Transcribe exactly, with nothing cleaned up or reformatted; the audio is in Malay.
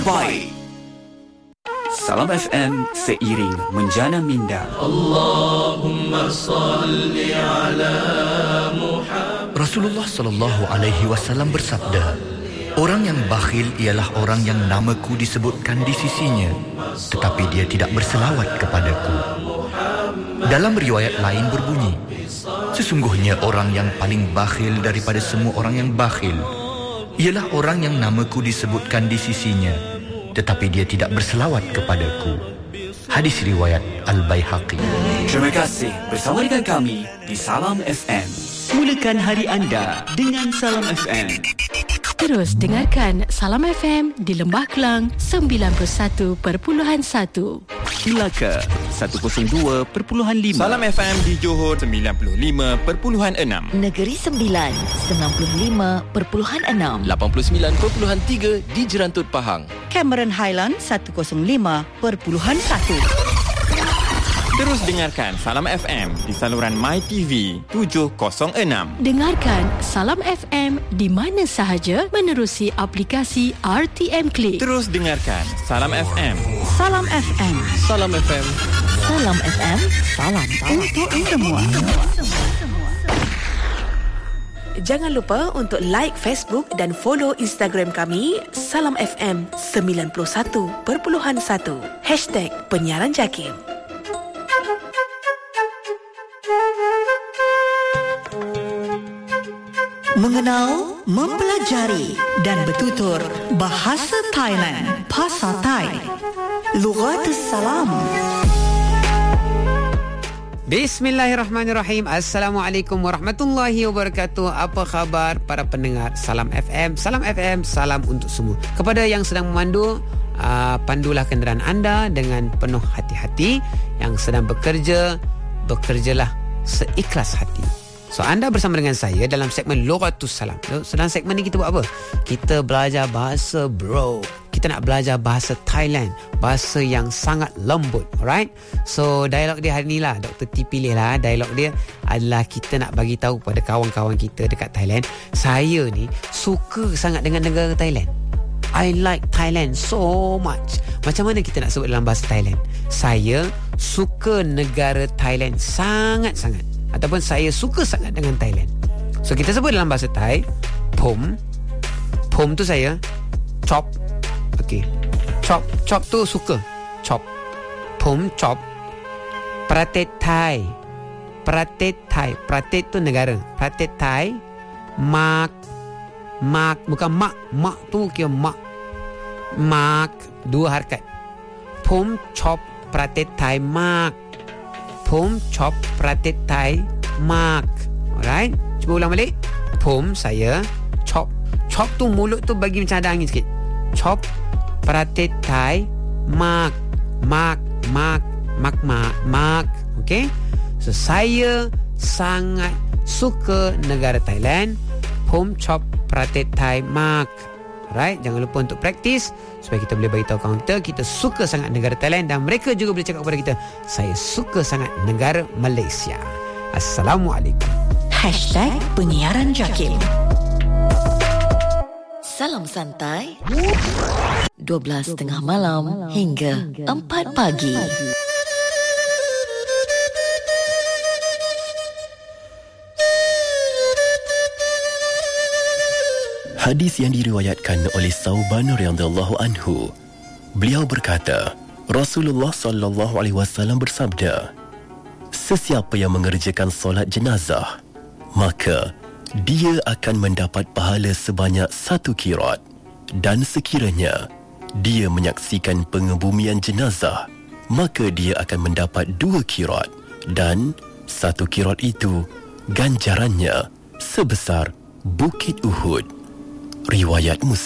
terbaik. Salam F M seiring menjana minda. Allahumma salli ala Muhammad. Rasulullah sallallahu alaihi wasallam bersabda, orang yang bakhil ialah orang yang namaku disebutkan di sisinya, tetapi dia tidak berselawat kepadaku. Dalam riwayat lain berbunyi, sesungguhnya orang yang paling bakhil daripada semua orang yang bakhil ialah orang yang namaku disebutkan di sisinya, tetapi dia tidak berselawat kepadaku. Hadis riwayat Al-Baihaqi. Terima kasih bersama dengan kami di Salam F M. Mulakan hari anda dengan Salam F M. Terus dengarkan Salam F M di Lembah Kelang sembilan puluh satu perpuluhan satu, Melaka seratus dua perpuluhan lima, Salam F M di Johor sembilan puluh lima perpuluhan enam, Negeri Sembilan sembilan puluh lima perpuluhan enam, lapan puluh sembilan perpuluhan tiga di Jerantut Pahang, Cameron Highlands seratus lima perpuluhan satu. Terus dengarkan Salam F M di saluran MyTV tujuh kosong enam. Dengarkan Salam F M di mana sahaja menerusi aplikasi R T M Click. Terus dengarkan Salam F M. Salam F M. Salam F M. Salam F M. Salam Untuk semua. Jangan lupa untuk like Facebook dan follow Instagram kami Salam F M sembilan puluh satu perpuluhan satu. Hashtag Penyiaran Jakim. Mengenal, mempelajari dan bertutur bahasa Thailand, Pasar Thai, Lughatus Salam. Bismillahirrahmanirrahim. Assalamualaikum warahmatullahi wabarakatuh. Apa khabar para pendengar Salam F M? Salam F M, salam untuk semua. Kepada yang sedang memandu, uh, pandulah kenderaan anda dengan penuh hati-hati. Yang sedang bekerja, bekerjalah seikhlas hati. So, anda bersama dengan saya dalam segmen Lughatus Salam. Dalam segmen ni kita buat apa? Kita belajar bahasa, bro. Kita nak belajar bahasa Thailand, bahasa yang sangat lembut. Alright? So, dialog dia hari ni lah, Doktor T pilih lah. Dialog dia adalah kita nak bagi tahu kepada kawan-kawan kita dekat Thailand, saya ni suka sangat dengan negara Thailand. I like Thailand so much. Macam mana kita nak sebut dalam bahasa Thailand? Saya suka negara Thailand sangat-sangat. Ataupun saya suka sangat dengan Thailand. So kita sebut dalam bahasa Thai, Pom. Pom tu saya. Chop. Okay. Chop. Chop tu suka. Chop. Pom chop. Pratet Thai. Pratet Thai. Pratet tu negara. Pratet Thai. Mak. Mak. Bukan mak. Mak tu kira mak. Mak. Dua harakat. Pom chop. Pratet Thai. Mak. Pom chop pratet Thai mak. Alright, cuba ulang balik. Pom saya chop. Chop tu mulut tu bagi macam ada angin sikit. Chop pratet Thai mak. Mak. Mak. Mak. Mak. Mak. Okay. So saya sangat suka negara Thailand. Pom chop pratet Thai mak. Alright, jangan lupa untuk praktis supaya kita boleh beritahu kawan kita kita suka sangat negara Thailand dan mereka juga boleh cakap kepada kita, saya suka sangat negara Malaysia. Assalamualaikum. Hashtag Penyiaran Jakim. Salam santai. dua belas tengah malam hingga empat pagi. Hadis yang diriwayatkan oleh Sauban radhiyallahu anhu. Beliau berkata, Rasulullah sallallahu alaihi wasallam bersabda, sesiapa yang mengerjakan solat jenazah, maka dia akan mendapat pahala sebanyak satu kirat, dan sekiranya dia menyaksikan pengebumian jenazah, maka dia akan mendapat dua kirat, dan satu kirat itu ganjarannya sebesar Bukit Uhud. Riwayat Muslim.